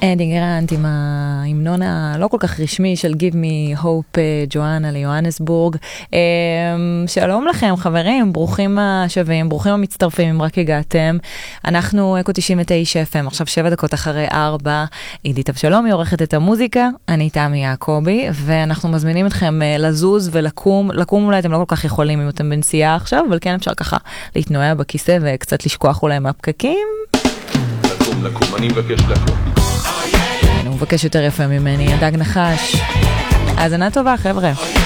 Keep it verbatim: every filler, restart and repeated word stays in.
אדי גרנט עם ההמנון הלא כל כך רשמי של Give Me Hope ג'ואנה ליוהנסבורג. שלום לכם חברים, ברוכים השבים, ברוכים המצטרפים אם רק הגעתם. אנחנו אקו תשעים ותשע אף אם, עכשיו שבע דקות אחרי ארבע. עידית אבשלום היא עורכת את המוזיקה, אני תמי יעקובי, ואנחנו מזמינים אתכם לזוז ולקום. לקום אולי אתם לא כל כך יכולים אם אתם בנסיעה עכשיו, אבל כן אפשר ככה להתנועע בכיסא וקצת לשכוח אולי מהפקקים. לקום, לקום, אני מבקש לקום. הוא מבקש יותר יפה ממני, הדג נחש. האזנה טובה חבר'ה.